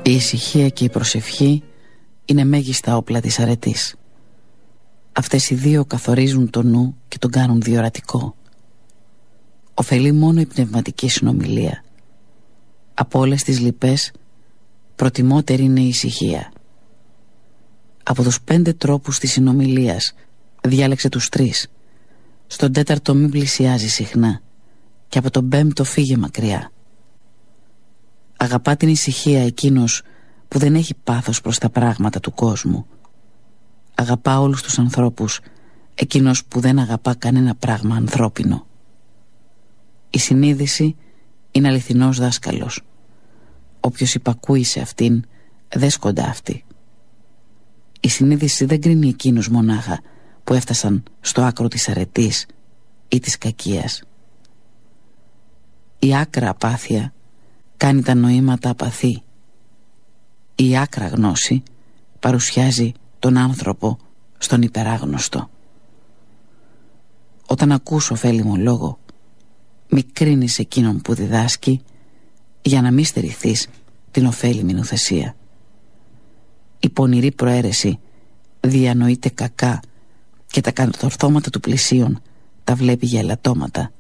Η ησυχία και η προσευχή είναι μέγιστα όπλα της αρετής. Αυτές οι δύο καθορίζουν το νου και τον κάνουν διορατικό. Ωφελεί μόνο η πνευματική συνομιλία. Από όλες τις λοιπές, προτιμότερη είναι η ησυχία. Από τους 5 τρόπους της συνομιλίας διάλεξε τους 3. Στον 4ο μην πλησιάζει συχνά και από τον 5ο φύγε μακριά. Αγαπά την ησυχία εκείνος που δεν έχει πάθος προς τα πράγματα του κόσμου. Αγαπά όλους τους ανθρώπους εκείνος που δεν αγαπά κανένα πράγμα ανθρώπινο. Η συνείδηση είναι αληθινός δάσκαλος. Όποιος υπακούει σε αυτήν δεν σκοντάφτει. Η συνείδηση δεν κρίνει εκείνους μονάχα που έφτασαν στο άκρο της αρετής ή της κακίας. Η άκρα απάθεια κάνει τα νοήματα απαθή. Η άκρα γνώση παρουσιάζει τον άνθρωπο στον υπεράγνωστο. Όταν ακούς ωφέλιμο λόγο, μη κρίνεις εκείνον που διδάσκει, για να μη στερηθείς την ωφέλιμη νουθεσία. Η πονηρή προαίρεση διανοείται κακά και τα κατορθώματα του πλησίον τα βλέπει για ελαττώματα.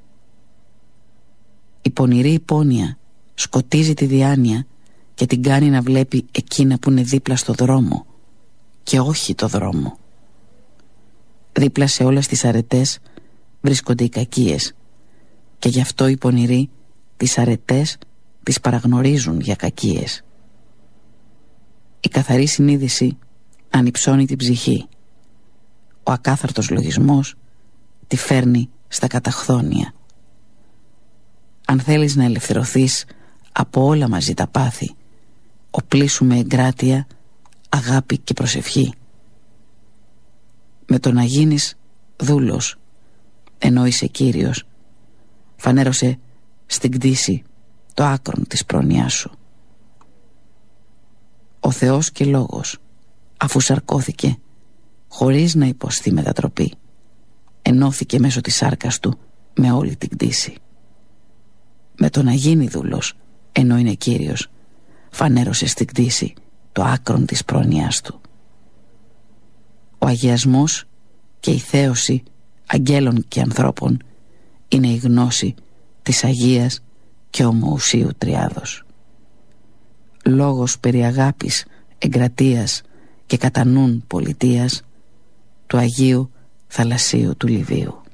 Η πονηρή υπόνοια σκοτίζει τη διάνοια και την κάνει να βλέπει εκείνα που είναι δίπλα στο δρόμο και όχι το δρόμο. Δίπλα σε όλες τις αρετές βρίσκονται οι κακίες και γι' αυτό οι πονηροί τις αρετές τις παραγνωρίζουν για κακίες. Η καθαρή συνείδηση ανυψώνει την ψυχή. Ο ακάθαρτος λογισμός τη φέρνει στα καταχθόνια. Αν θέλεις να ελευθερωθείς από όλα μαζί τα πάθη, οπλίσου με εγκράτεια, αγάπη και προσευχή. Με το να γίνεις δούλος, ενώ είσαι Κύριος, φανέρωσε στην κτήση το άκρον της πρόνοιάς σου. Ο Θεός και Λόγος, αφού σαρκώθηκε χωρίς να υποστεί μετατροπή, ενώθηκε μέσω της σάρκας του με όλη την κτήση. Με το να γίνει δούλος, ενώ είναι Κύριος, φανέρωσε στην κτήση το άκρον της πρόνοιάς του. Ο αγιασμός και η θέωση αγγέλων και ανθρώπων είναι η γνώση της Αγίας και ομοουσίου Τριάδος. Λόγος περί αγάπης, εγκρατείας και κατά νουν πολιτείας του Αγίου Θαλασσίου του Λιβύου.